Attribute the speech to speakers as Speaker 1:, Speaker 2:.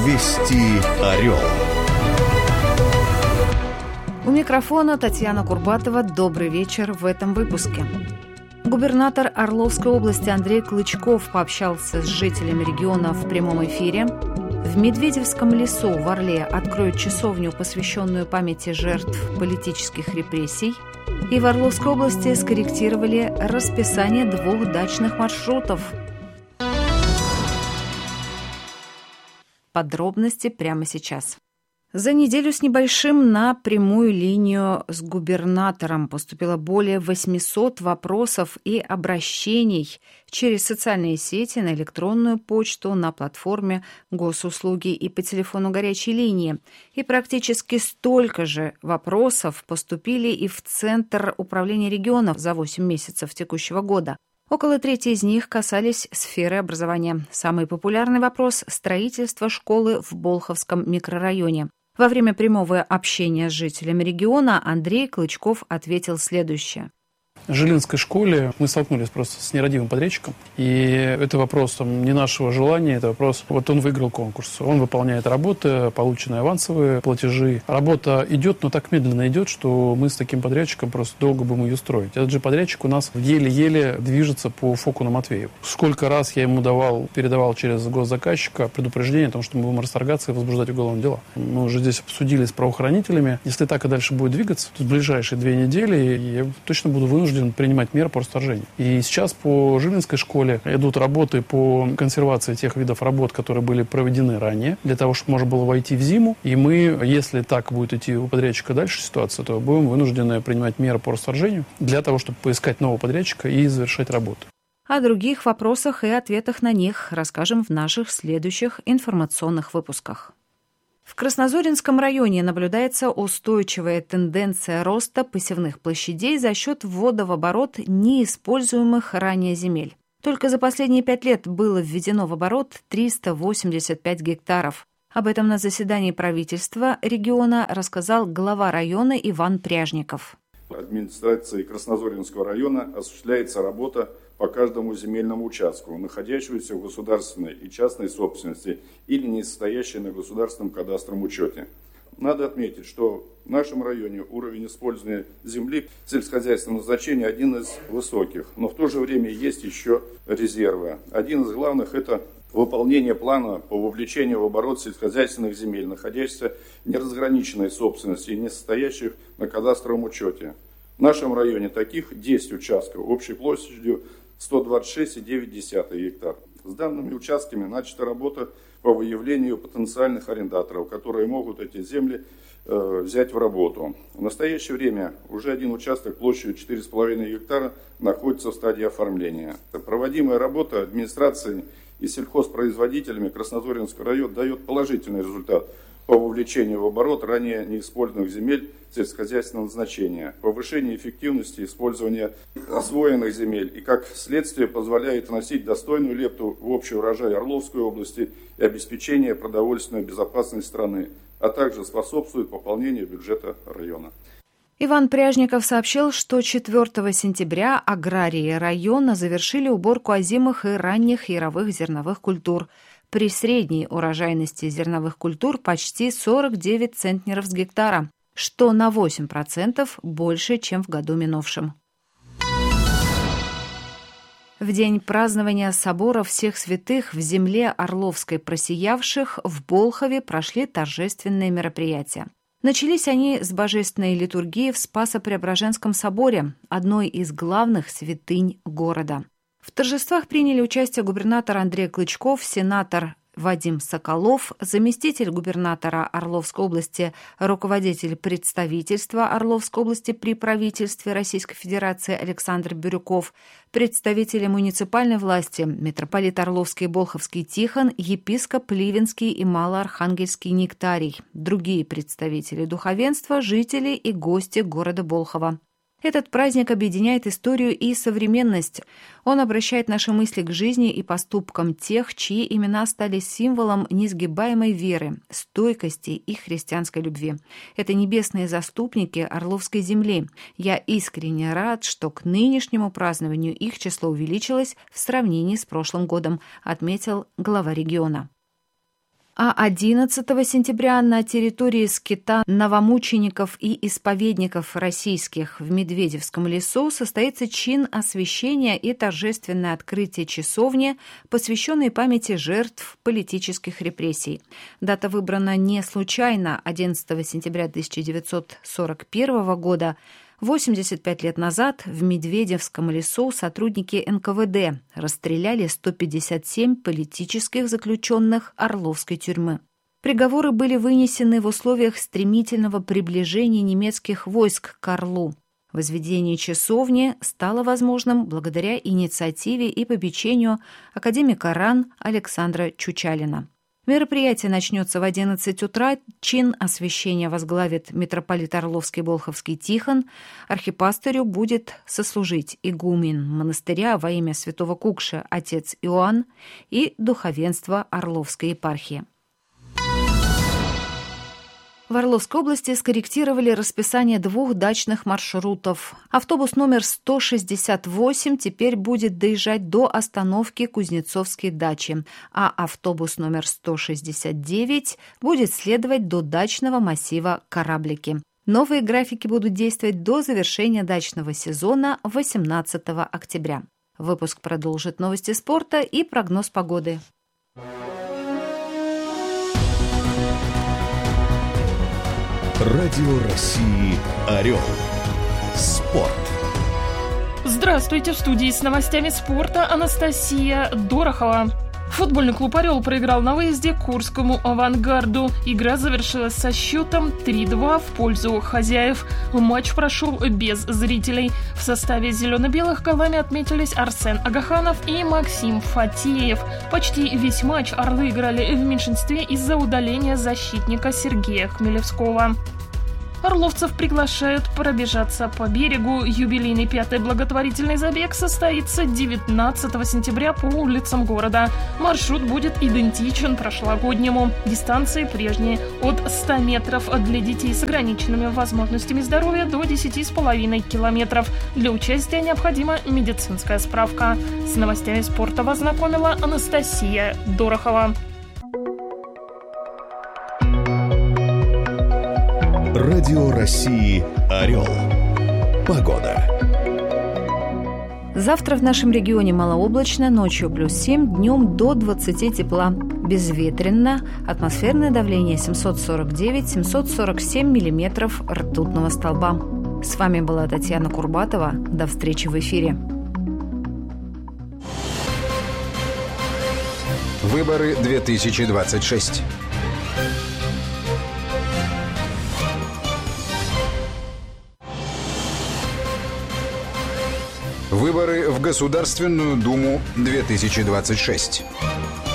Speaker 1: Вести Орел.
Speaker 2: У микрофона Татьяна Курбатова. Добрый вечер в этом выпуске. Губернатор Орловской области Андрей Клычков пообщался с жителями региона в прямом эфире. В Медведевском лесу в Орле откроют часовню, посвященную памяти жертв политических репрессий. И в Орловской области скорректировали расписание 2 дачных маршрутов. Подробности прямо сейчас. За неделю с небольшим на прямую линию с губернатором поступило более 800 вопросов и обращений через социальные сети, на электронную почту, на платформе госуслуги и по телефону горячей линии. И практически столько же вопросов поступили и в Центр управления регионов за 8 месяцев текущего года. Около трети из них касались сферы образования. Самый популярный вопрос – строительство школы в Болховском микрорайоне. Во время прямого общения с жителями региона Андрей Клычков ответил следующее.
Speaker 3: В Жилинской школе мы столкнулись просто с нерадивым подрядчиком. И это вопрос не нашего желания, это вопрос, он выиграл конкурс. Он выполняет работы, полученные авансовые платежи. Работа идет, но так медленно идет, что мы с таким подрядчиком просто долго будем ее строить. Этот же подрядчик у нас еле-еле движется по ФОКу на Матвееву. Сколько раз я ему передавал через госзаказчика предупреждение о том, что мы будем расторгаться и возбуждать уголовные дела. Мы уже здесь обсудили с правоохранителями. Если так и дальше будет двигаться, то в ближайшие 2 недели я точно буду вынужден принимать меры по расторжению. И сейчас по Жилинской школе идут работы по консервации тех видов работ, которые были проведены ранее, для того, чтобы можно было войти в зиму. И мы, если так будет идти у подрядчика дальше ситуация, то будем вынуждены принимать меры по расторжению для того, чтобы поискать нового подрядчика и завершать работу.
Speaker 2: О других вопросах и ответах на них расскажем в наших следующих информационных выпусках. В Краснозоринском районе наблюдается устойчивая тенденция роста посевных площадей за счет ввода в оборот неиспользуемых ранее земель. Только за последние 5 лет было введено в оборот 385 гектаров. Об этом на заседании правительства региона рассказал глава района Иван Пряжников.
Speaker 4: Администрацией Краснозоринского района осуществляется работа по каждому земельному участку, находящемуся в государственной и частной собственности или не состоящей на государственном кадастровом учете. Надо отметить, что в нашем районе уровень использования земли сельскохозяйственного назначения один из высоких, но в то же время есть еще резервы. Один из главных – это выполнение плана по вовлечению в оборот сельскохозяйственных земель, находящихся в неразграниченной собственности и не состоящих на кадастровом учете. В нашем районе таких 10 участков общей площадью 126,9 гектар. С данными участками начата работа по выявлению потенциальных арендаторов, которые могут эти земли взять в работу. В настоящее время уже один участок площадью 4,5 гектара находится в стадии оформления. Проводимая работа администрацией и сельхозпроизводителями Краснозоринского района дает положительный результат по вовлечению в оборот ранее неиспользованных земель сельскохозяйственного назначения, повышение эффективности использования освоенных земель и, как следствие, позволяет вносить достойную лепту в общий урожай Орловской области и обеспечение продовольственной безопасности страны, а также способствует пополнению бюджета района.
Speaker 2: Иван Пряжников сообщил, что 4 сентября аграрии района завершили уборку озимых и ранних яровых зерновых культур. При средней урожайности зерновых культур почти 49 центнеров с гектара, что на 8% больше, чем в году минувшем. В день празднования собора всех святых в земле Орловской просиявших в Болхове прошли торжественные мероприятия. Начались они с божественной литургии в Спасо-Преображенском соборе, одной из главных святынь города. В торжествах приняли участие губернатор Андрей Клычков, сенатор Вадим Соколов, заместитель губернатора Орловской области, руководитель представительства Орловской области при правительстве Российской Федерации Александр Бирюков, представители муниципальной власти, митрополит Орловский и Болховский Тихон, епископ Ливенский и Малоархангельский Нектарий, другие представители духовенства, жители и гости города Болхова. Этот праздник объединяет историю и современность. Он обращает наши мысли к жизни и поступкам тех, чьи имена стали символом несгибаемой веры, стойкости и христианской любви. Это небесные заступники Орловской земли. Я искренне рад, что к нынешнему празднованию их число увеличилось в сравнении с прошлым годом, отметил глава региона. А 11 сентября на территории скита новомучеников и исповедников российских в Медведевском лесу состоится чин освящения и торжественное открытие часовни, посвященной памяти жертв политических репрессий. Дата выбрана не случайно. 11 сентября 1941 года, 85 лет назад, в Медведевском лесу сотрудники НКВД расстреляли 157 политических заключенных Орловской тюрьмы. Приговоры были вынесены в условиях стремительного приближения немецких войск к Орлу. Возведение часовни стало возможным благодаря инициативе и попечению академика РАН Александра Чучалина. Мероприятие начнется в 11 утра. Чин освящения возглавит митрополит Орловский Болховский Тихон. Архипастырю будет сослужить игумен монастыря во имя святого Кукши отец Иоанн и духовенство Орловской епархии. В Орловской области скорректировали расписание 2 дачных маршрутов. Автобус номер 168 теперь будет доезжать до остановки Кузнецовские дачи, а автобус номер 169 будет следовать до дачного массива Кораблики. Новые графики будут действовать до завершения дачного сезона 18 октября. Выпуск продолжит новости спорта и прогноз погоды.
Speaker 1: Радио России «Орел». Спорт.
Speaker 5: Здравствуйте, в студии с новостями спорта Анастасия Дорохова. Футбольный клуб «Орел» проиграл на выезде Курскому «Авангарду». Игра завершилась со счетом 3-2 в пользу хозяев. Матч прошел без зрителей. В составе зелено-белых голами отметились Арсен Агаханов и Максим Фатеев. Почти весь матч «Орлы» играли в меньшинстве из-за удаления защитника Сергея Хмелевского. Орловцев приглашают пробежаться по берегу. Юбилейный 5-й благотворительный забег состоится 19 сентября по улицам города. Маршрут будет идентичен прошлогоднему. Дистанции прежние – от 100 метров для детей с ограниченными возможностями здоровья до 10,5 километров. Для участия необходима медицинская справка. С новостями спорта вас знакомила Анастасия Дорохова.
Speaker 1: Радио России «Орел». Погода.
Speaker 2: Завтра в нашем регионе малооблачно, ночью +7, днем до 20 тепла. Безветренно, атмосферное давление 749-747 миллиметров ртутного столба. С вами была Татьяна Курбатова. До встречи в эфире.
Speaker 6: Выборы 2026. Выборы в Государственную Думу 2026.